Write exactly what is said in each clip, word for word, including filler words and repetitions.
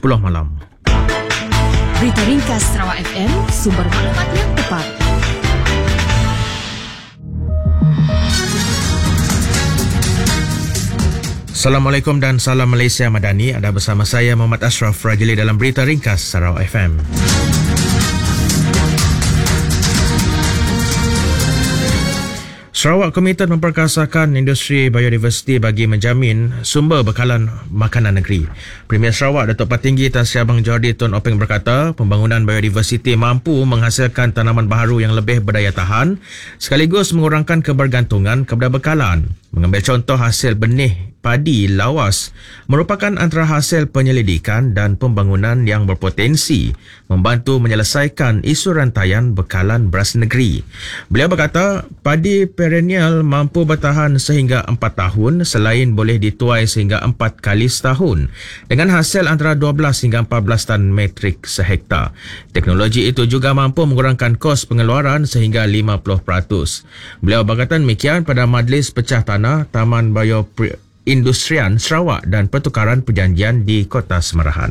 sepuluh malam. Berita ringkas Sarawak F M, sumber maklumat yang tepat. Assalamualaikum dan salam Malaysia Madani. Anda bersama saya Muhammad Ashraf Rajili dalam Berita Ringkas Sarawak F M. Sarawak komited memperkasakan industri biodiversiti bagi menjamin sumber bekalan makanan negeri. Premier Sarawak Datuk Patinggi Tan Sri Abang Jordi Tun Openg berkata, pembangunan biodiversiti mampu menghasilkan tanaman baharu yang lebih berdaya tahan sekaligus mengurangkan kebergantungan kepada bekalan. Mengambil contoh hasil benih padi lawas merupakan antara hasil penyelidikan dan pembangunan yang berpotensi membantu menyelesaikan isu rantaian bekalan beras negeri. Beliau berkata, padi perennial mampu bertahan sehingga empat tahun selain boleh dituai sehingga empat kali setahun dengan hasil antara dua belas hingga empat belas tan metrik sehektar. Teknologi itu juga mampu mengurangkan kos pengeluaran sehingga lima puluh peratus. Beliau berkata demikian pada Majlis Pecah Tanah Taman Bioindustrian Sarawak dan Pertukaran Perjanjian di Kota Semerahan.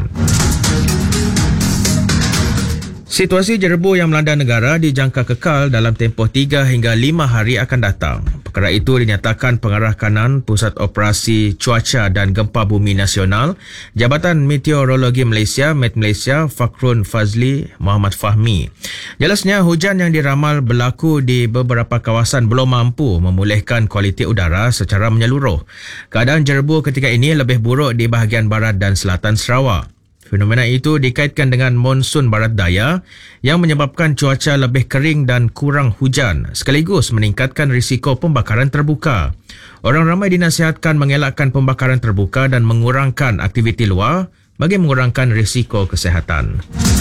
Situasi jerebu yang melanda negara dijangka kekal dalam tempoh tiga hingga lima hari akan datang. Perkara itu dinyatakan Pengarah Kanan Pusat Operasi Cuaca dan Gempa Bumi Nasional Jabatan Meteorologi Malaysia Met Malaysia Fakrun Fazli Muhammad Fahmi. Jelasnya hujan yang diramal berlaku di beberapa kawasan belum mampu memulihkan kualiti udara secara menyeluruh. Keadaan jerebu ketika ini lebih buruk di bahagian barat dan selatan Sarawak. Fenomena itu dikaitkan dengan monsun barat daya yang menyebabkan cuaca lebih kering dan kurang hujan sekaligus meningkatkan risiko pembakaran terbuka. Orang ramai dinasihatkan mengelakkan pembakaran terbuka dan mengurangkan aktiviti luar bagi mengurangkan risiko kesihatan.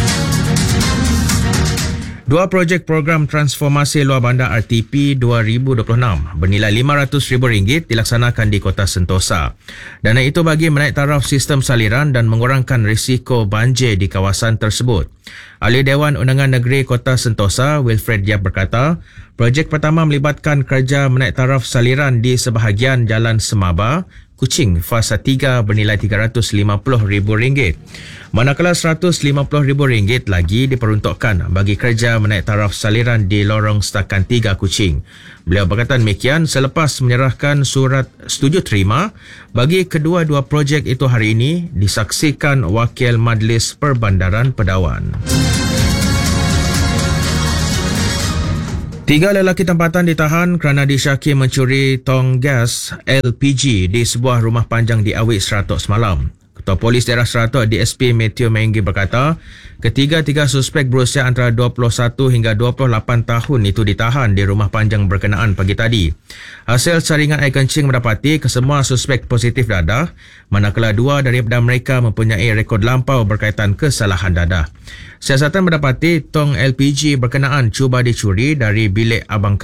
Dua projek program transformasi luar bandar R T P dua ribu dua puluh enam bernilai lima ratus ribu ringgit dilaksanakan di Kota Sentosa. Dana itu bagi menaik taraf sistem saliran dan mengurangkan risiko banjir di kawasan tersebut. Ahli Dewan Undangan Negeri Kota Sentosa, Wilfred Yap berkata, projek pertama melibatkan kerja menaik taraf saliran di sebahagian Jalan Semaba, Kuching, fasa tiga bernilai tiga ratus lima puluh ribu ringgit. Manakala seratus lima puluh ribu ringgit lagi diperuntukkan bagi kerja menaik taraf saliran di lorong setakan tiga Kuching. Beliau berkata demikian selepas menyerahkan surat setuju terima bagi kedua-dua projek itu hari ini, disaksikan Wakil Majlis Perbandaran Pedawan. Tiga lelaki tempatan ditahan kerana disyaki mencuri tong gas L P G di sebuah rumah panjang di Awit Seratok semalam. Ketua Polis Daerah Seratok D S P Matthew Menggi berkata, ketiga-tiga suspek berusia antara dua puluh satu hingga dua puluh lapan tahun itu ditahan di rumah panjang berkenaan pagi tadi. Hasil saringan air kencing mendapati kesemua suspek positif dadah, manakala dua daripada mereka mempunyai rekod lampau berkaitan kesalahan dadah. Siasatan mendapati tong L P G berkenaan cuba dicuri dari bilik abang